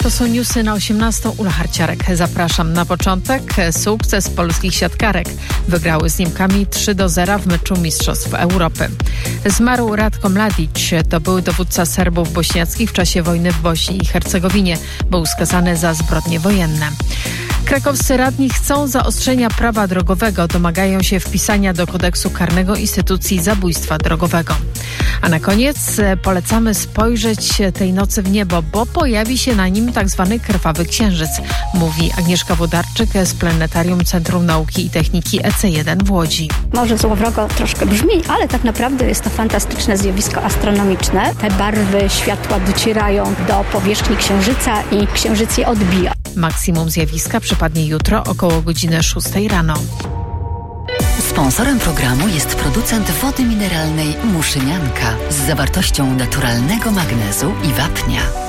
To są newsy na 18. Ula Harciarek. Zapraszam. Na początek sukces polskich siatkarek. Wygrały z Niemkami 3-0 w meczu Mistrzostw Europy. Zmarł Ratko Mladic. To był dowódca Serbów bośniackich w czasie wojny w Bośni i Hercegowinie. Był skazany za zbrodnie wojenne. Krakowscy radni chcą zaostrzenia prawa drogowego. Domagają się wpisania do kodeksu karnego instytucji zabójstwa drogowego. A na koniec polecamy spojrzeć tej nocy w niebo, bo pojawi się na nim tak zwany krwawy księżyc, mówi Agnieszka Wodarczyk z Planetarium Centrum Nauki i Techniki EC1 w Łodzi. Może złowrogo troszkę brzmi, ale tak naprawdę jest to fantastyczne zjawisko astronomiczne. Te barwy światła docierają do powierzchni księżyca i księżyc je odbija. Maksimum zjawiska przypadnie jutro około godziny 6 rano. Sponsorem programu jest producent wody mineralnej Muszynianka z zawartością naturalnego magnezu i wapnia.